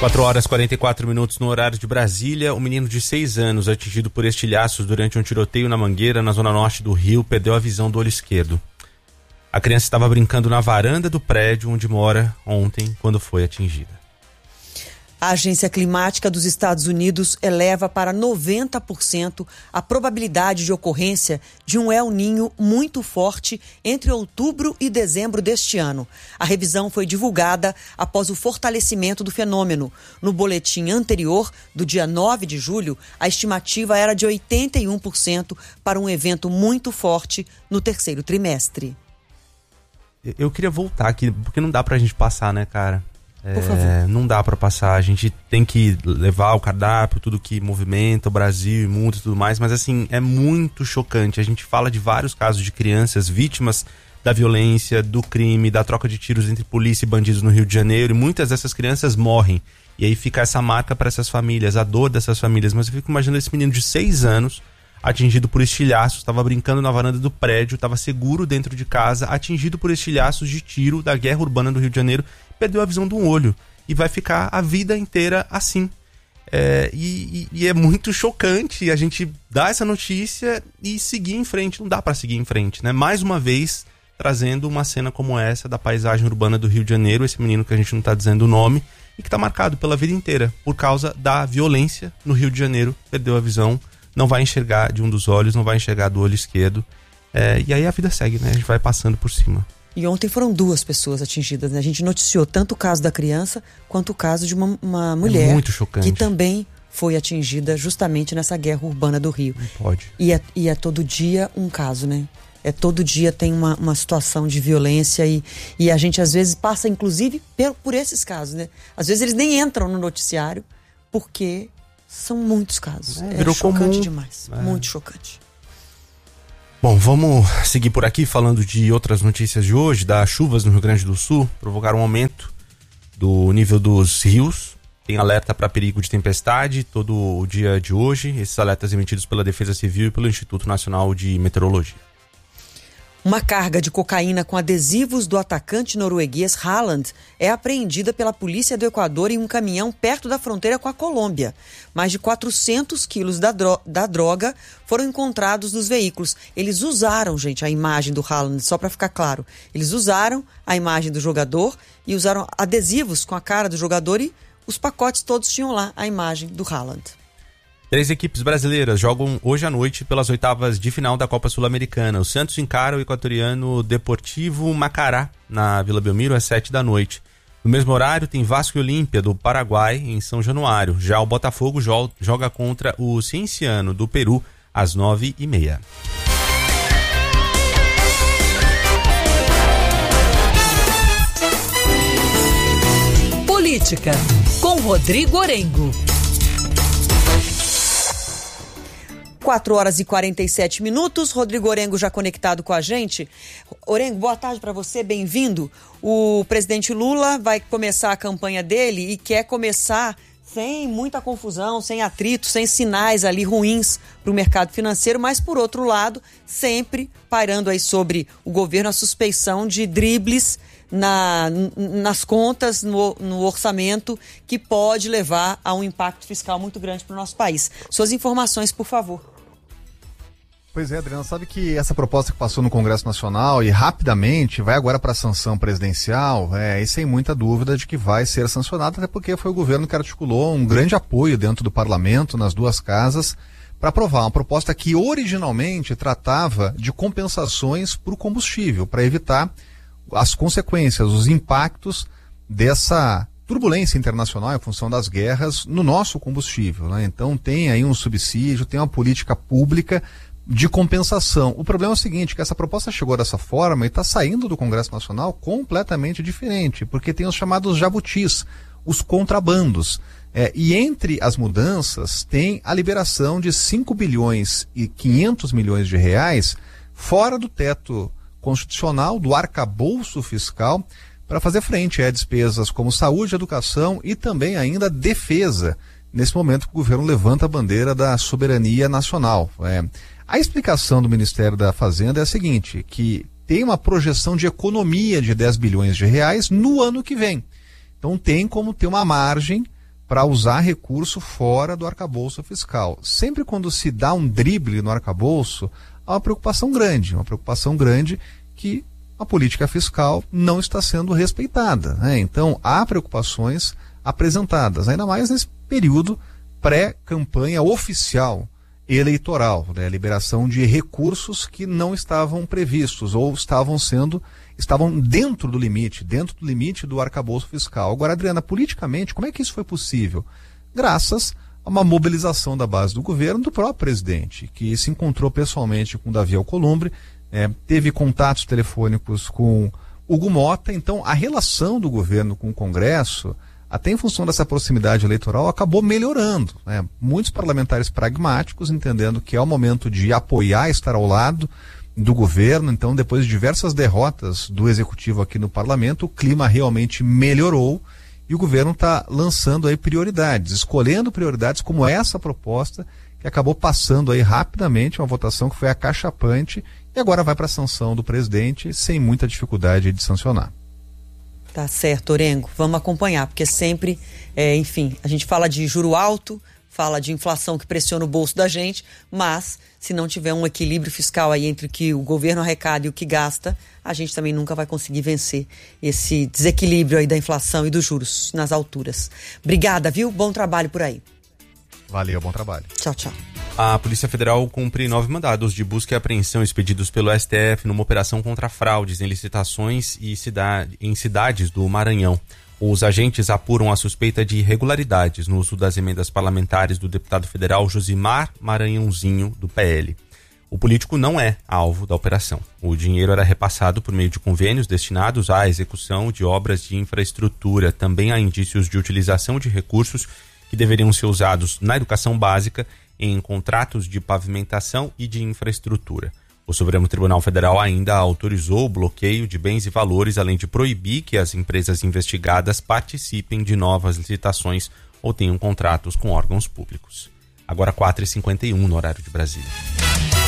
4h44 no horário de Brasília. Um menino de 6 anos, atingido por estilhaços durante um tiroteio na Mangueira, na zona norte do Rio, perdeu a visão do olho esquerdo. A criança estava brincando na varanda do prédio onde mora ontem, quando foi atingida. A Agência Climática dos Estados Unidos eleva para 90% a probabilidade de ocorrência de um El Niño muito forte entre outubro e dezembro deste ano. A revisão foi divulgada após o fortalecimento do fenômeno. No boletim anterior, do dia 9 de julho, a estimativa era de 81% para um evento muito forte no terceiro trimestre. Eu queria voltar aqui, porque não dá pra gente passar, né, cara? Por favor. Não dá pra passar, a gente tem que levar o cardápio, tudo que movimenta o Brasil, e mundo e tudo mais, mas assim, é muito chocante. A gente fala de vários casos de crianças vítimas da violência, do crime, da troca de tiros entre polícia e bandidos no Rio de Janeiro, e muitas dessas crianças morrem. E aí fica essa marca para essas famílias, a dor dessas famílias. Mas eu fico imaginando esse menino de 6 anos, atingido por estilhaços, estava brincando na varanda do prédio, estava seguro dentro de casa, atingido por estilhaços de tiro da guerra urbana do Rio de Janeiro, perdeu a visão de um olho e vai ficar a vida inteira assim. E é muito chocante a gente dar essa notícia e seguir em frente. Não dá para seguir em frente, né? Mais uma vez, trazendo uma cena como essa da paisagem urbana do Rio de Janeiro, esse menino que a gente não está dizendo o nome, e que está marcado pela vida inteira por causa da violência no Rio de Janeiro, perdeu a visão, não vai enxergar de um dos olhos, não vai enxergar do olho esquerdo. E aí a vida segue, né? A gente vai passando por cima. E ontem foram 2 pessoas atingidas, né? A gente noticiou tanto o caso da criança quanto o caso de uma mulher muito chocante, que também foi atingida justamente nessa guerra urbana do Rio. Não pode. E é todo dia um caso, né? Todo dia tem uma situação de violência e a gente às vezes passa inclusive por esses casos, né? Às vezes eles nem entram no noticiário porque são muitos casos. Virou chocante comum demais, muito chocante. Bom, vamos seguir por aqui falando de outras notícias de hoje. Das chuvas no Rio Grande do Sul provocaram um aumento do nível dos rios. Tem alerta para perigo de tempestade todo o dia de hoje. Esses alertas emitidos pela Defesa Civil e pelo Instituto Nacional de Meteorologia. Uma carga de cocaína com adesivos do atacante norueguês Haaland é apreendida pela polícia do Equador em um caminhão perto da fronteira com a Colômbia. Mais de 400 quilos da droga foram encontrados nos veículos. Eles usaram, gente, a imagem do Haaland, só para ficar claro. Eles usaram a imagem do jogador e usaram adesivos com a cara do jogador e os pacotes todos tinham lá a imagem do Haaland. 3 equipes brasileiras jogam hoje à noite pelas oitavas de final da Copa Sul-Americana. O Santos encara o equatoriano Deportivo Macará, na Vila Belmiro, às 7 da noite. No mesmo horário, tem Vasco e Olímpia, do Paraguai, em São Januário. Já o Botafogo joga contra o Cienciano, do Peru, às 9h30. Política, com Rodrigo Orengo. 4h47, Rodrigo Orengo já conectado com a gente. Orengo, boa tarde para você, bem-vindo. O presidente Lula vai começar a campanha dele e quer começar sem muita confusão, sem atrito, sem sinais ali ruins para o mercado financeiro, mas por outro lado, sempre pairando aí sobre o governo a suspeição de dribles nas contas, no orçamento, que pode levar a um impacto fiscal muito grande para o nosso país. Suas informações, por favor. Pois é, Adriana, sabe que essa proposta que passou no Congresso Nacional e rapidamente vai agora para a sanção presidencial, e sem muita dúvida de que vai ser sancionada, até porque foi o governo que articulou um grande apoio dentro do parlamento, nas duas casas, para aprovar uma proposta que originalmente tratava de compensações para o combustível, para evitar as consequências, os impactos dessa turbulência internacional em função das guerras no nosso combustível, né? Então tem aí um subsídio, tem uma política pública de compensação. O problema é o seguinte, que essa proposta chegou dessa forma e está saindo do Congresso Nacional completamente diferente, porque tem os chamados jabutis, os contrabandos. E entre as mudanças tem a liberação de 5 bilhões e 500 milhões de reais fora do teto constitucional, do arcabouço fiscal, para fazer frente a despesas como saúde, educação e também ainda defesa, nesse momento que o governo levanta a bandeira da soberania nacional. A explicação do Ministério da Fazenda é a seguinte, que tem uma projeção de economia de 10 bilhões de reais no ano que vem. Então tem como ter uma margem para usar recurso fora do arcabouço fiscal. Sempre quando se dá um drible no arcabouço, há uma preocupação grande que a política fiscal não está sendo respeitada, né? Então, há preocupações apresentadas, ainda mais nesse período pré-campanha oficial eleitoral, né? Liberação de recursos que não estavam previstos ou estavam dentro do limite do arcabouço fiscal. Agora, Adriana, politicamente, como é que isso foi possível? Graças a uma mobilização da base do governo, do próprio presidente, que se encontrou pessoalmente com Davi Alcolumbre, teve contatos telefônicos com Hugo Mota. Então, a relação do governo com o Congresso, até em função dessa proximidade eleitoral, acabou melhorando, né? Muitos parlamentares pragmáticos entendendo que é o momento de apoiar, estar ao lado do governo. Então, depois de diversas derrotas do executivo aqui no parlamento, o clima realmente melhorou e o governo está lançando aí prioridades, escolhendo prioridades como essa proposta que acabou passando aí rapidamente, uma votação que foi acachapante e agora vai para a sanção do presidente sem muita dificuldade de sancionar. Tá certo, Orengo. Vamos acompanhar, porque sempre, enfim, a gente fala de juro alto, fala de inflação que pressiona o bolso da gente, mas se não tiver um equilíbrio fiscal aí entre o que o governo arrecada e o que gasta, a gente também nunca vai conseguir vencer esse desequilíbrio aí da inflação e dos juros nas alturas. Obrigada, viu? Bom trabalho por aí. Valeu, bom trabalho. Tchau, tchau. A Polícia Federal cumpre 9 mandados de busca e apreensão expedidos pelo STF numa operação contra fraudes em licitações e em cidades do Maranhão. Os agentes apuram a suspeita de irregularidades no uso das emendas parlamentares do deputado federal Josimar Maranhãozinho, do PL. O político não é alvo da operação. O dinheiro era repassado por meio de convênios destinados à execução de obras de infraestrutura. Também há indícios de utilização de recursos que deveriam ser usados na educação básica, em contratos de pavimentação e de infraestrutura. O Supremo Tribunal Federal ainda autorizou o bloqueio de bens e valores, além de proibir que as empresas investigadas participem de novas licitações ou tenham contratos com órgãos públicos. Agora 4h51 no horário de Brasília.